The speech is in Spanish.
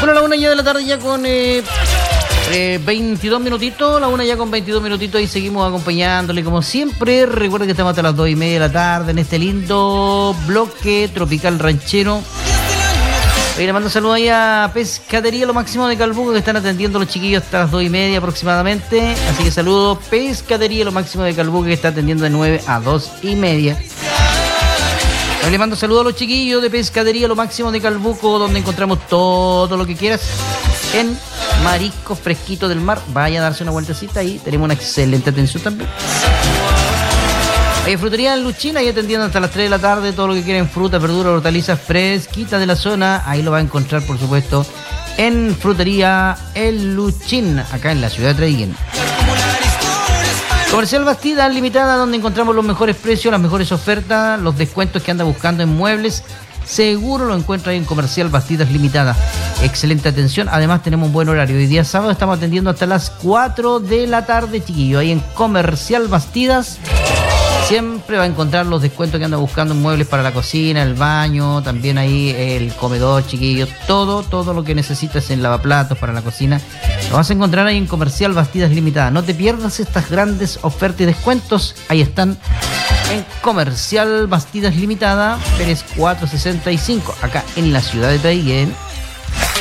Bueno, la 1 ya de la tarde ya con 22 minutitos, la 1 ya con 22 minutitos y seguimos acompañándole como siempre. Recuerden que estamos hasta las 2:30 de la tarde en este lindo bloque tropical ranchero. Hoy le mando saludos ahí a Pescadería Lo Máximo de Calbuco, que están atendiendo a los chiquillos hasta las 2:30 aproximadamente. Así que saludos, Pescadería Lo Máximo de Calbuco, que está atendiendo de 9 a 2:30. Hoy le mando saludos a los chiquillos de Pescadería Lo Máximo de Calbuco, donde encontramos todo lo que quieras en mariscos fresquitos del mar. Vaya a darse una vueltecita ahí, tenemos una excelente atención también. Hay frutería en Luchín, ahí atendiendo hasta las 3 de la tarde todo lo que quieren, frutas, verduras, hortalizas fresquitas de la zona. Ahí lo va a encontrar, por supuesto, en Frutería El Luchín, acá en la ciudad de Traiguén. Comercial Bastidas Limitada, donde encontramos los mejores precios, las mejores ofertas, los descuentos que anda buscando en muebles. Seguro lo encuentra ahí en Comercial Bastidas Limitada. Excelente atención, además tenemos un buen horario. Hoy día sábado estamos atendiendo hasta las 4 de la tarde, chiquillo. Ahí en Comercial Bastidas siempre va a encontrar los descuentos que anda buscando en muebles para la cocina, el baño, también ahí el comedor, chiquillos. Todo lo que necesitas en lavaplatos para la cocina lo vas a encontrar ahí en Comercial Bastidas Limitada. No te pierdas estas grandes ofertas y descuentos. Ahí están en Comercial Bastidas Limitada, Pérez 465, acá en la ciudad de Traiguén.